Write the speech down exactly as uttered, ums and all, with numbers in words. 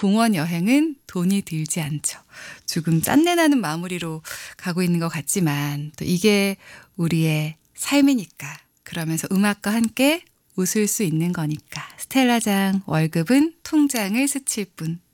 공원 여행은 돈이 들지 않죠. 조금 짠내나는 마무리로 가고 있는 것 같지만 또 이게 우리의 삶이니까 그러면서 음악과 함께 웃을 수 있는 거니까 스텔라장 월급은 통장을 스칠 뿐.